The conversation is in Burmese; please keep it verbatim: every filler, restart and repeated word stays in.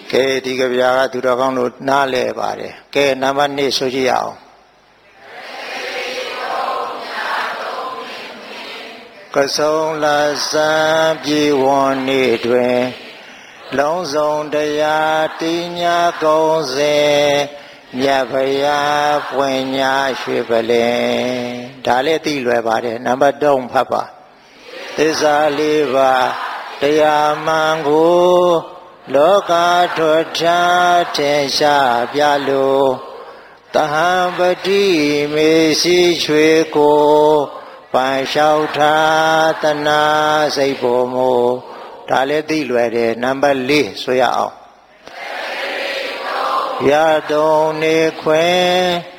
ကဲဒီကဗျာကသူတော်ကောင်းတို့နားလဲပါတယ်ကဲနံပါတ်နှစ်ဆိုကြည့်ရအောင်ကစုံလာစံပြေဝွန်နေတွင်လုံးစုံတရားတင်းညာကုံစဉ်မြတ်ဖရာပွင့်ညာရွှေပလင်ဒါလည်းသိလွယ်ပါတယ်နံပါတ်သုံးဖတ်ပါသစ္စာလေးပါးတရားမှန်ကိုလောကထွဋ္ဌာထင်ရှားပြလို့တဟံပတိမေစီချွေကိုပန်လျှောက်ထားတနာစိတ်ပေါ်မူဒါလည်းသိလွယ်တယ်နံပါတ်လေးဆိုရအောင်ရတုံနေခွင်